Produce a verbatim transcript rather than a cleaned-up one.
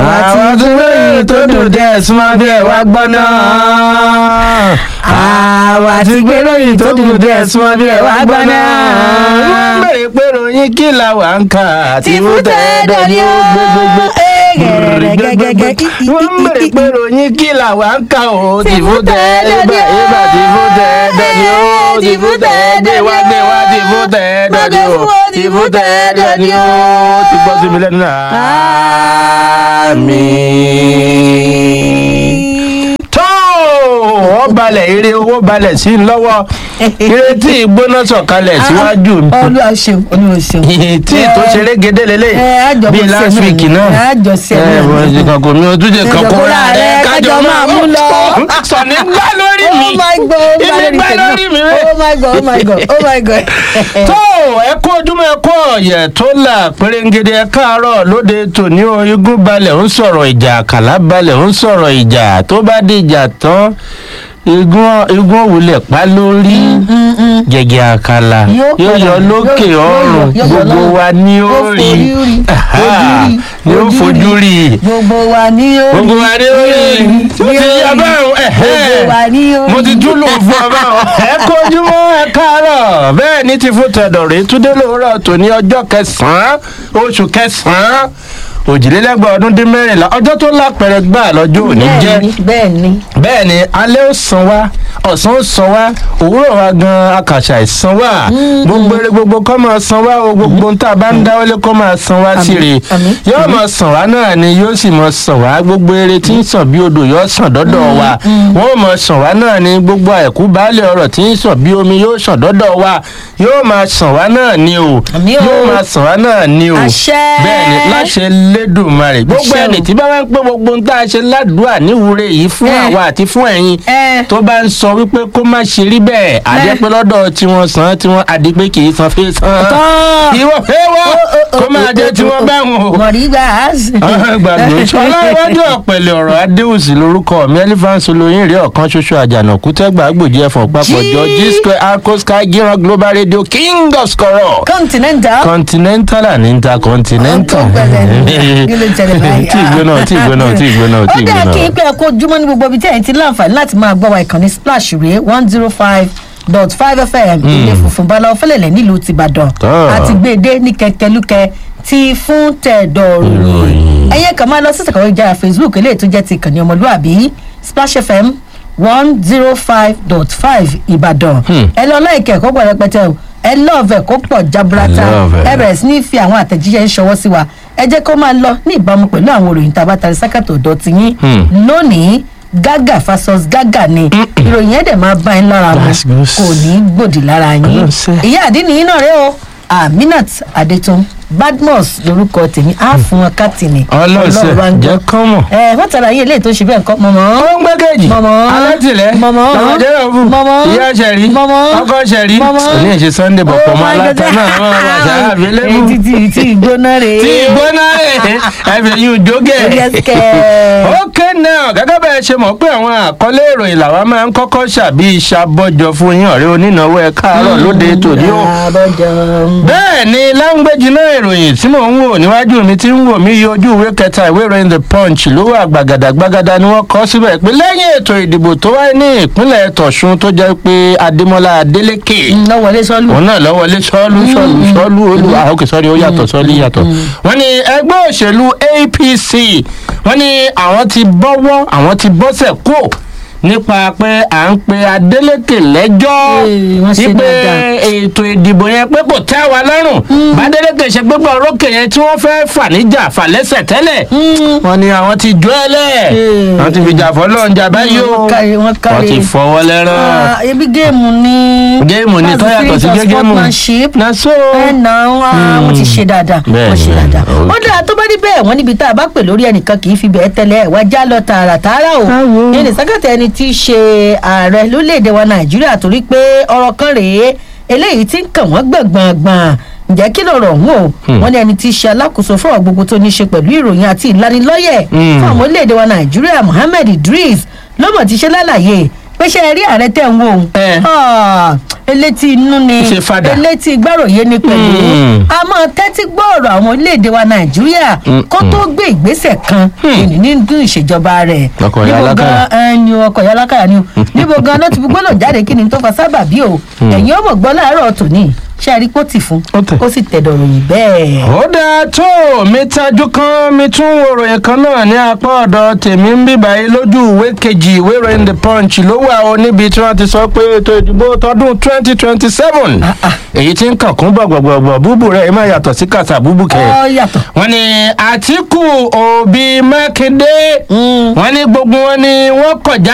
àwọn tí gbèròyìn tó dùn díẹ̀ súnmọ́ bí ẹ wá gbọ́ náà. àwa tí gbèròyìn tó dùn díẹ̀ súnmọ́ bí ẹ wá gbọ́ náà. wọ́n bèrè pé ròyìn kí la wà ń kà tí fún tẹ́ẹ̀dọ̀ ni ó gbégbégbé. wọ́n bèrè pé ròyìn kí la wà ń kà ó tí fún tẹ́ẹ̀dọ̀ ni ó tí fún tẹ́ẹ̀dọ̀ ni ó tí fún tẹ́ẹ̀dọ̀ wá gbé wá tí fún tẹ́ẹ̀dọ̀ ni ó tí fún tẹ́ẹ̀dọ̀ ni ó ti gbọ́ sí mi lẹ́nu náà. àmín. tó o balẹ̀ eré owó balẹ̀ sí lọ́wọ́ ìrètí ìgbóná sọ̀kalẹ̀ síwájú mi. olúwa ṣeun olúwa ṣeun. tí tó ṣeré gédé lélẹ̀ bíi last week náà. àjọṣe náà ẹ wọ́n ti kankan mi ò tún jẹ kankan rà rẹ kájọ máa mú lọ. sọ̀ni gbá lórí mi. oh my god ibi gbá lórí mi. oh my god oh my god oh my god. tó ẹ kó ojúmọ́ ẹ kó ọ̀yẹ̀ tó là pérégede ẹ káàárọ̀ lóde tòní o igun balẹ̀ ń sọ̀rọ̀ ìjà àkàlà balẹ̀ ń sọ̀rọ̀ ìjà tó bá dé ìjà tán igun igun òwúlẹ̀ pa lórí gẹ̀gẹ̀ àkàlà yóò yọ lókè ọrùn gbogbo wa ní ó rí ní ó fojú rí gbogbo wa ní ó rí gbogbo wa ní ó rí mo ti yá báwọn mo ti dúró fún ọ báwọn ẹ kojúmọ́ ẹ káàárọ̀ bẹ́ẹ̀ ní ti fún tẹ̀dọ̀ rí túndé lóòrọ̀ tòní ọjọ́ kẹsàn-án oṣù kẹsàn-án òjìlélẹ́gbẹ̀ẹ́ ọdún dín mẹ́rìnlá ọjọ́ tó lápẹ̀rẹ̀ gbà lọ́jọ́ òní jẹ́ bẹ́ẹ̀ni bẹ́ẹ̀ni alẹ́ ó san wá ọ̀sán ó san wá òwúrọ̀ wa gan akàṣà ìsan wá gbogbo eré gbogbo kọ́ máa san wá o gbogbo ń tà bá ń dáwọ́lé kọ́ máa san wá sí rè yóò máa san wá náà ni yóò sì máa san wá gbogbo eré tí ń sàn bí odò yóò sàn dọ́dọ̀ wa wọ́n máa san wá náà ni gbogbo àìkú baálé ọ̀rọ̀ tí ń sàn bí omi yóò sàn dọ́dọ̀ wa yóò máa san wá náà ni o yóò máa san wá náà ni o bẹ́ẹ̀ni láṣẹ lẹ́dùnmarè gbogbo ẹni tí bá wá ń pé gbogbo ń tá a ṣe ládùúà níwúre yìí fún àwa àti fún ẹ̀yin tó bá ń sọ wípé kó má ṣe rí bẹ́ẹ̀ àdẹ́pẹ́ lọ́dọ̀ tí wọ́n san tí wọ́n àdìpé kì í san fẹ́ san ìwọ fẹ́ wọ́ kó máa jẹ́ tí wọ́n bá wọn o. mọ̀rígbà gbàgbé ọlọ́wọ́dún ọ̀pẹ̀lẹ̀ ọ̀rọ̀ adéhùsì lórúkọ mi elephant olóyin rí ọ̀kan ṣoṣo àjànàkú tẹ́gbà gbòjì ẹ̀fọ̀n papọ̀ jọ g square arco sky gíran global radio king of scorọ̀. continental continental and intercontinental. tí ìgbóná tí ìgbóná tí ìgbóná tí ìgbóná. ó dáa kí n pẹ́ kó júmọ́ ní gbogbo ibi tí ẹ̀yin ti láǹfààní láti máa gbọ́ wa ìkànnì splash rèé one zero five dot five fm ilé funfun báláwo fẹ́lẹ̀lẹ̀ nílùú tìbàdàn àti gbèdé ní kẹkẹlúkẹ ti fún tẹ̀dọ̀ ròyìn. ẹ̀yẹ kan máa lọ sí ìsàkàwé ìjà facebook eléyìí tó jẹ́ ti ìkànnì ọmọlúwàbí splash fm one zero five dot five ìbàdàn. ẹ lọ láìkẹ́ ẹ̀kọ́ pọ̀ rẹpẹtẹ o ẹ lọ́ọ̀fẹ̀ kó pọ̀ jaburata ẹ bẹ̀rẹ̀ sí ní fi àwọn àtẹ̀jíṣẹ́ ń ṣọwọ́ sí wa ẹ jẹ́ kó máa lọ ní ìbámu pẹ̀lú àwọn òròyìn tàbá tàbí sákàtọ̀ ọ̀dọ́ ti yín lónìí gaga fasos gaga ni ìròyìn ẹ̀dẹ̀ máa bá yín lára mu kò ní gbòdì lára yín ìyá àdínníyín náà rẹ o aminat adetun badmus lorúkọ tèmi á fún wọn kátìní ọlọ́ọ̀sẹ̀ jẹ́ kán mọ̀. ẹ wọ́n tara yín eléyìí tó ṣe bẹ́ẹ̀ kọ́ mọ̀mọ́. ó ń gbẹ́kẹ̀jì alátìlẹ̀ tọmọdéyà òfin ìyá ṣẹ̀rí ọkọ ṣẹ̀rí òní ẹ̀ṣẹ̀ sunday bọ̀ pọ̀ mọ́ aláta náà wọ́n wà sáà àbílẹ̀mú. tí ìgbóná rè é. tí ìgbóná rè é ẹ̀fẹ̀ yìí jókè. ókè náà gẹ́gẹ́ bẹ́ẹ̀ ṣe mọ̀ pé àwọn àkọlé ìròyìn làwa máa ń kọ́kọ́ ṣàbí ìṣàbọ̀jọ fún yín ọ̀rẹ́ onínáwó ẹ̀ káàárọ̀ lóde tòní o. bẹ́ẹ̀ ni láńgbẹ́jì náà ìròyìn tí mò ń wò níwájú mi ti ń wò mí yí ojú ìwé kẹta ìwé ìròyìn the punch ló wà gbàgàdàgbàgàdà ni wọ́n kọ́ síbẹ̀ pé lẹ́yìn ètò ìdìbò tó wáyé ní ìpínlẹ̀ tọ̀sùn tó jẹ́ pé adémọlá adélékè lọ́wọ́lé sọ́lù òun náà lọ́wọ́lé sọ́lù sọ́lù sọ́lù olú àókè sọ́rí ó yàtọ̀ sọ́lù yàtọ̀ wọ́n ní ẹgbẹ́ òṣèlú apc wọ́n ní àwọn ti bọ́wọ́ àwọn ti bọ́sẹ̀ kó nípa pé à ń pe adélékè lẹ́jọ́ wípé ètò ìdìbò yẹn pé kò tẹ́ wa lọ́rùn bàdélékè ṣe gbégbá orókè yẹn tí wọ́n fẹ́ fà níjà fà lẹ́sẹ̀ tẹ́lẹ̀ wọ́n ní àwọn ti jó ẹ lẹ̀ wọ́n ti fi jà fọ́lọ́ ń jà báyìí o wọ́n ti fọwọ́ lẹ́rán. ebi géèmù ni géèmù ni tó yàtọ̀ sí géèmù na so ẹ na wọ́n ti ṣe dáadáa wọ́n ṣe dáadáa. ó dáa tó bá rí bẹ́ẹ̀ wọ́n níbi tá a bá pè lórí ẹnìkan kì í fi bẹ́ẹ̀ tẹ́lẹ̀ wá já lọ tààràtààrà o yẹn ní sákàtà ẹni tí í ṣe ààrẹ lórílẹ̀‐èdè wa nàìjíríà torí pé ọ̀rọ̀ kan rèé eléyìí tí ń kàn wọ́n gbọ̀ngbọ̀ngbọ̀n ǹjẹ́ kí lọ̀rọ̀ ọ̀hún o wọ́n ní ẹni tí í ṣe alákòóso fún ọ̀rọ̀ gbogbo tó ní ṣe pẹ̀lú ìròyìn àti ìlanilọ́yẹ̀ fún àwọn orílẹ̀‐èdè wa nàìjíríà Mohammed Idris lọ́mọ̀ ti ṣe lálàyé pé ṣe rí ààrẹ tẹ̀ ń wò ó elétí inú ni elétí gbàròyé ni pẹ̀lú a máa tẹ́tí gbọ́ ọ̀rọ̀ àwọn orílẹ̀-èdè wa nàìjíríà kó tó gbé ìgbésẹ̀ kan nínú ìṣèjọba rẹ̀ níbo gan ẹni ọkọ̀ yálákàyà ni níbo gan náà ti fi gbọ́dọ̀ jáde kí ni tó fa sábàbí o ẹ̀yin ọmọ gbọ́ láàárọ̀ tòní ṣe àríkó tì fún kó sì tẹ̀dọ̀ ròyìn bẹ́ẹ̀. ó dáa tó mi tajú kan mi tún wo ròyìn kan náà ní apá ọ̀dọ̀ tèmi ń bíbá yìí lójú ìwé kejì ìwé ìròyìn the punch ló wà ó níbi tí wọ́n ti sọ pé ètò ìdìbò tọdún twenty twenty seven èyí tí ń kàn kún gbọ̀gbọ̀gbọ̀ búbù rẹ̀ má yàtọ̀ sí kàṣà búbù kẹ́. wọ́n ní àtìkù òbí mákindé wọ́n ní gbogbo wọn ni wọ́n kọjá